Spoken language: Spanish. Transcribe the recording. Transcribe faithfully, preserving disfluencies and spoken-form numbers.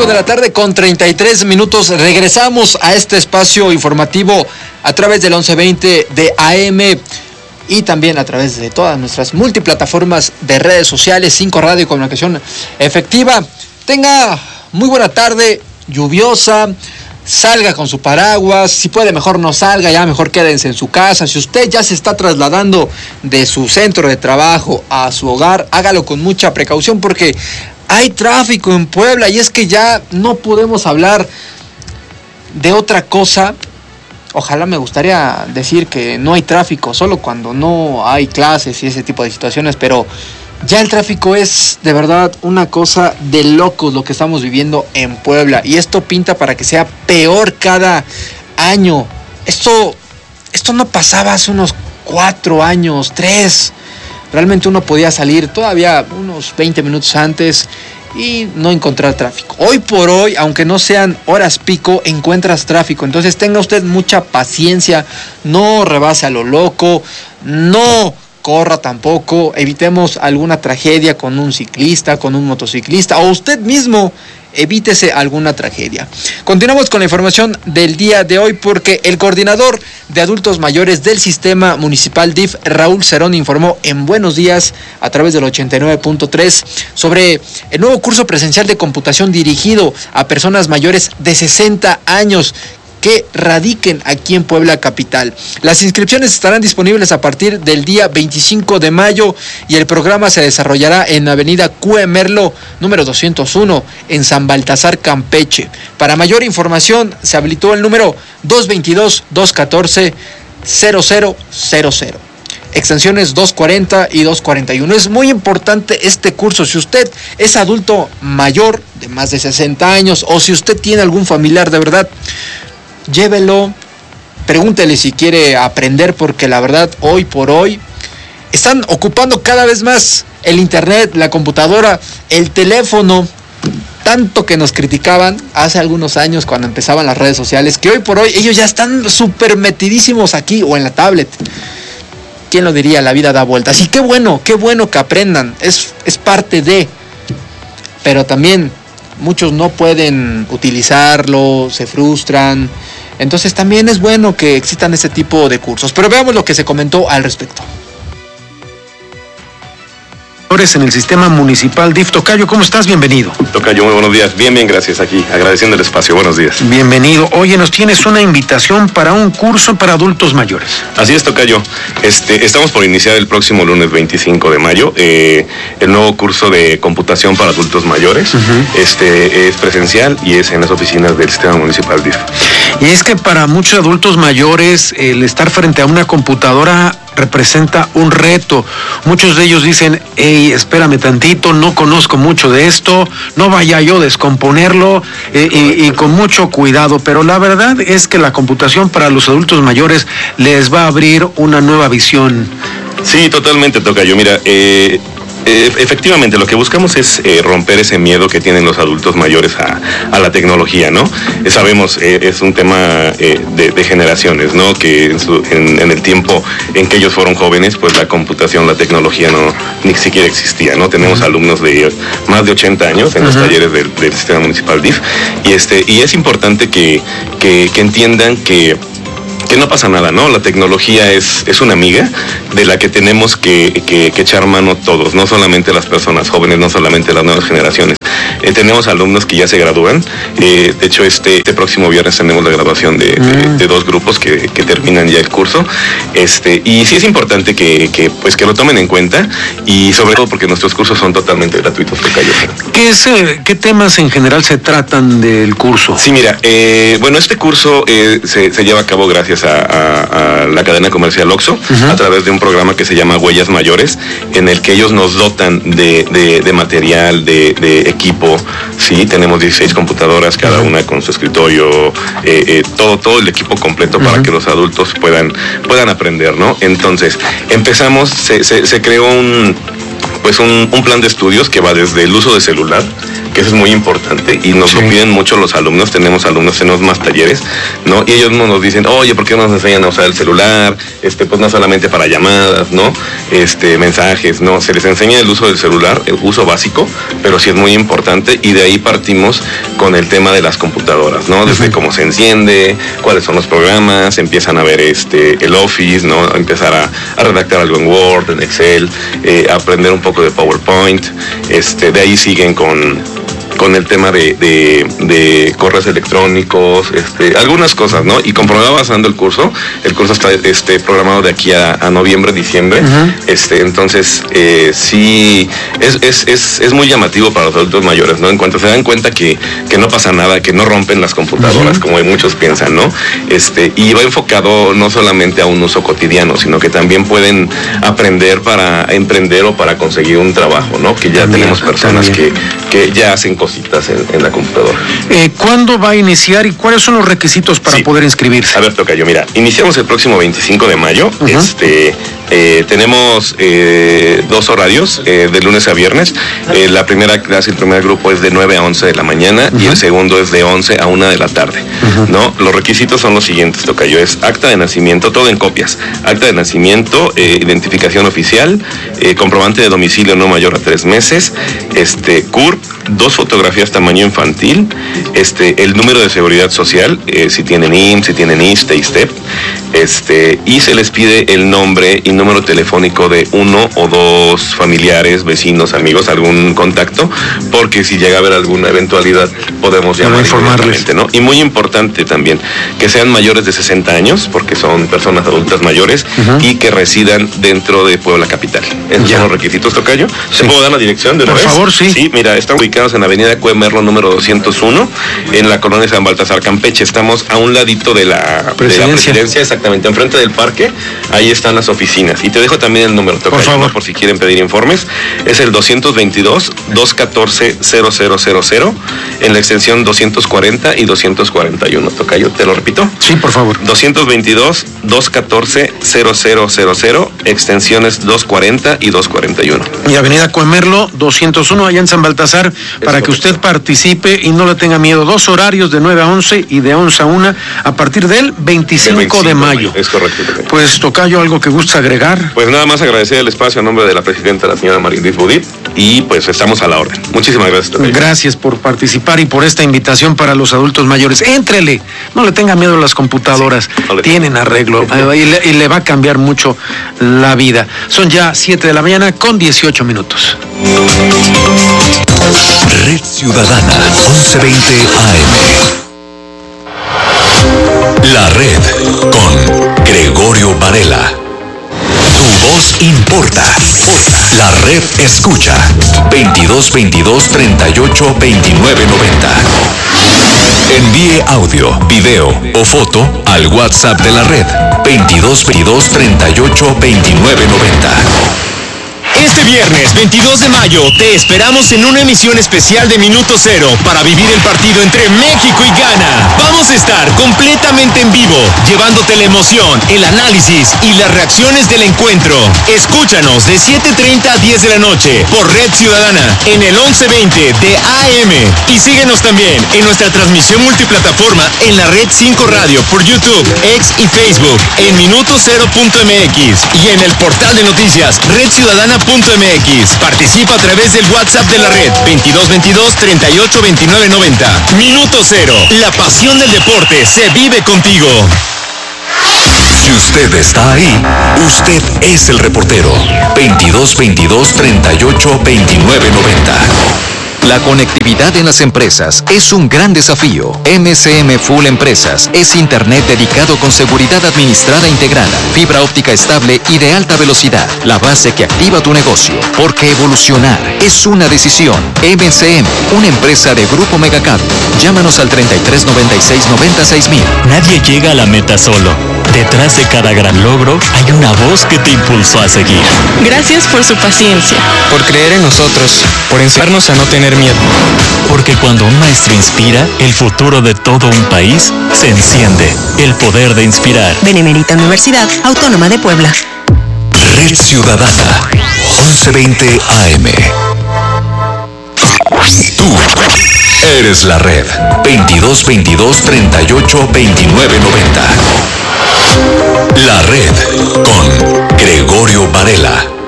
de la tarde con treinta y tres minutos. Regresamos a este espacio informativo a través del once veinte de A M y también a través de todas nuestras multiplataformas de redes sociales, cinco Radio y Comunicación Efectiva. Tenga muy buena tarde, lluviosa. Salga con su paraguas, si puede mejor no salga, ya mejor quédense en su casa. Si usted ya se está trasladando de su centro de trabajo a su hogar, hágalo con mucha precaución porque hay tráfico en Puebla y es que ya no podemos hablar de otra cosa. Ojalá me gustaría decir que no hay tráfico, solo cuando no hay clases y ese tipo de situaciones, pero ya el tráfico es de verdad una cosa de locos lo que estamos viviendo en Puebla y esto pinta para que sea peor cada año. Esto, esto no pasaba hace unos cuatro años, tres. Realmente uno podía salir todavía unos veinte minutos antes y no encontrar tráfico. Hoy por hoy, aunque no sean horas pico, encuentras tráfico. Entonces tenga usted mucha paciencia, no rebase a lo loco, no corra tampoco, evitemos alguna tragedia con un ciclista, con un motociclista o usted mismo, evítese alguna tragedia. Continuamos con la información del día de hoy porque el coordinador de adultos mayores del Sistema Municipal D I F, Raúl Cerón, informó en Buenos Días a través del ochenta y nueve punto tres sobre el nuevo curso presencial de computación dirigido a personas mayores de sesenta años que radiquen aquí en Puebla capital. Las inscripciones estarán disponibles a partir del día veinticinco de mayo y el programa se desarrollará en Avenida Cue Merlo, número doscientos uno, en San Baltasar, Campeche. Para mayor información se habilitó el número dos veintidós, dos catorce, cero cero cero cero. Extensiones dos cuarenta y dos cuarenta y uno. Es muy importante este curso. Si usted es adulto mayor de más de sesenta años o si usted tiene algún familiar de verdad, llévelo, pregúntele si quiere aprender porque la verdad hoy por hoy están ocupando cada vez más el internet, la computadora, el teléfono, tanto que nos criticaban hace algunos años cuando empezaban las redes sociales, que hoy por hoy ellos ya están súper metidísimos aquí o en la tablet. ¿Quién lo diría? La vida da vueltas. Y qué bueno, qué bueno que aprendan, es, es parte de, pero también muchos no pueden utilizarlo, se frustran. Entonces también es bueno que existan este tipo de cursos. Pero veamos lo que se comentó al respecto. En el Sistema Municipal D I F. Tocayo, ¿cómo estás? Bienvenido. Tocayo, muy buenos días. Bien, bien, gracias. Aquí, agradeciendo el espacio. Buenos días. Bienvenido. Oye, nos tienes una invitación para un curso para adultos mayores. Así es, Tocayo. Este, estamos por iniciar el próximo lunes veinticinco de mayo eh, el nuevo curso de computación para adultos mayores. Uh-huh. Este es presencial y es en las oficinas del Sistema Municipal D I F. Y es que para muchos adultos mayores el estar frente a una computadora representa un reto. Muchos de ellos dicen, hey, espérame tantito, no conozco mucho de esto, no vaya yo a descomponerlo eh, y, y con mucho cuidado, pero la verdad es que la computación para los adultos mayores les va a abrir una nueva visión. Sí, totalmente, Tocayo. Mira, eh... efectivamente, lo que buscamos es eh, romper ese miedo que tienen los adultos mayores a, a la tecnología, ¿no? Eh, sabemos, eh, es un tema eh, de, de generaciones, ¿no? Que en, su, en, en el tiempo en que ellos fueron jóvenes, pues la computación, la tecnología no ni siquiera existía, ¿no? Tenemos uh-huh. alumnos de más de ochenta años en uh-huh. los talleres del, del Sistema Municipal D I F y, este, y es importante que, que, que entiendan que que no pasa nada, ¿no? La tecnología es, es una amiga de la que tenemos que, que, que echar mano todos, no solamente las personas jóvenes, no solamente las nuevas generaciones. Eh, tenemos alumnos que ya se gradúan, eh, de hecho este, este próximo viernes tenemos la graduación de, de, de dos grupos que, que terminan ya el curso, este, y sí es importante que, que, pues, que lo tomen en cuenta y sobre todo porque nuestros cursos son totalmente gratuitos. ¿Qué, es, ¿Qué temas en general se tratan del curso? Sí, mira, eh, bueno, este curso eh, se, se lleva a cabo gracias A, a, a la cadena comercial Oxxo, uh-huh. a través de un programa que se llama Huellas Mayores, en el que ellos nos dotan de, de, de material, de, de equipo, sí, tenemos dieciséis computadoras, cada uh-huh. una con su escritorio, eh, eh, todo, todo el equipo completo uh-huh. para que los adultos puedan, puedan aprender, ¿no? Entonces, empezamos, se, se, se creó un pues un, un plan de estudios que va desde el uso de celular, que eso es muy importante y nos sí. lo piden mucho los alumnos. Tenemos alumnos, tenemos más talleres, ¿no? Y ellos nos dicen, oye, ¿por qué no nos enseñan a usar el celular? Este, pues no solamente para llamadas, ¿no? Este, mensajes, ¿no? Se les enseña el uso del celular, el uso básico, pero sí es muy importante y de ahí partimos con el tema de las computadoras, ¿no? Desde uh-huh. cómo se enciende, cuáles son los programas, empiezan a ver este el Office, ¿no? A empezar a, a redactar algo en Word, en Excel, eh, aprender un poco de PowerPoint, este, de ahí siguen con con el tema de, de, de correos electrónicos, este, algunas cosas, ¿no? Y conforme va avanzando el curso, el curso está este, programado de aquí a, a noviembre, diciembre, uh-huh. este, entonces eh, sí, es, es, es, es muy llamativo para los adultos mayores, ¿no? En cuanto se dan cuenta que, que no pasa nada, que no rompen las computadoras, uh-huh. como muchos piensan, ¿no? Este, y va enfocado no solamente a un uso cotidiano, sino que también pueden aprender para emprender o para conseguir un trabajo, ¿no? Que ya también, tenemos personas que, que ya hacen cosas En, en la computadora. Eh, ¿Cuándo va a iniciar y cuáles son los requisitos para sí. poder inscribirse? A ver, Tocayo, mira, iniciamos el próximo veinticinco de mayo. Uh-huh. Este, eh, tenemos eh, dos horarios, eh, de lunes a viernes. Eh, la primera clase, el primer grupo es de nueve a once de la mañana uh-huh. y el segundo es de once a una de la tarde. Uh-huh. ¿No? Los requisitos son los siguientes, Tocayo. Es acta de nacimiento, todo en copias. Acta de nacimiento, eh, identificación oficial, eh, comprobante de domicilio no mayor a tres meses, este, C U R P, dos fotografías tamaño infantil, este, el número de seguridad social, eh, si tienen I M S S, si tienen I S S S T E, I S T E P, este, y se les pide el nombre y número telefónico de uno o dos familiares, vecinos, amigos, algún contacto, porque si llega a haber alguna eventualidad podemos llamar inmediatamente, ¿no? Y muy importante también, que sean mayores de sesenta años, porque son personas adultas mayores, uh-huh. y que residan dentro de Puebla Capital. Esos ya. son los requisitos, Tocayo. ¿Se sí. puedo dar la dirección de una Por vez? favor, sí. Sí, mira, están ubicados en la avenida Cuemerlo número doscientos uno, en la colonia San Baltasar, Campeche. Estamos a un ladito de la presidencia, de la presidencia exactamente, enfrente del parque. Ahí están las oficinas. Y te dejo también el número, Tocayo, por favor, ¿no? Por si quieren pedir informes. Es el doscientos veintidós, doscientos catorce, cero cero cero cero, en la extensión doscientos cuarenta y doscientos cuarenta y uno, Tocayo. ¿Te lo repito? Sí, por favor. doscientos veintidós, doscientos catorce, cero cero cero cero, extensiones doscientos cuarenta y doscientos cuarenta y uno. Y avenida Cuemerlo doscientos uno, allá en San Baltasar, para que usted participe y no le tenga miedo. Dos horarios de nueve a once y de once a una a partir del veinticinco de mayo. Es correcto. Pues, Tocayo, ¿algo que gusta agregar? Pues nada más agradecer el espacio a nombre de la presidenta, la señora Marilith Budit, y pues estamos a la orden. Muchísimas gracias, Tocayo. Gracias por participar y por esta invitación para los adultos mayores. Éntrele, no le tenga miedo a las computadoras, sí, no tienen arreglo y le, y le va a cambiar mucho la vida. Son ya siete de la mañana con dieciocho minutos. Red Ciudadana, once veinte A M. La Red con Gregorio Varela. Tu voz importa. La Red escucha. veintidós veintidós, treinta y ocho, veintinueve noventa. Envíe audio, video o foto al WhatsApp de la Red. veintidós veintidós, treinta y ocho, veintinueve noventa. Este viernes veintidós de mayo te esperamos en una emisión especial de Minuto Cero para vivir el partido entre México y Ghana. Vamos a estar completamente en vivo, llevándote la emoción, el análisis y las reacciones del encuentro. Escúchanos de siete treinta a diez de la noche por Red Ciudadana en el once veinte de A M. Y síguenos también en nuestra transmisión multiplataforma en la Red cinco Radio por YouTube, X y Facebook en minuto cero punto m x y en el portal de noticias red ciudadana punto m x. Participa a través del WhatsApp de la Red veintidós veintidós, treinta y ocho, veintinueve noventa. Minuto Cero, la pasión del deporte se vive contigo. Si usted está ahí, usted es el reportero. veintidós veintidós, treinta y ocho, veintinueve noventa. La conectividad en las empresas es un gran desafío. M C M Full Empresas es internet dedicado con seguridad administrada integrada, fibra óptica estable y de alta velocidad, la base que activa tu negocio. Porque evolucionar es una decisión. M C M, una empresa de Grupo Megacable. Llámanos al treinta y tres, noventa y seis, noventa y seis mil. Nadie llega a la meta solo. Detrás de cada gran logro hay una voz que te impulsó a seguir. Gracias por su paciencia. Por creer en nosotros. Por enseñarnos a no tener miedo. Porque cuando un maestro inspira, el futuro de todo un país se enciende. El poder de inspirar. Benemérita Universidad Autónoma de Puebla. Red Ciudadana, once veinte A M. Tú eres la Red. veintidós veintidós, treinta y ocho, veintinueve noventa. La Red con Gregorio Varela.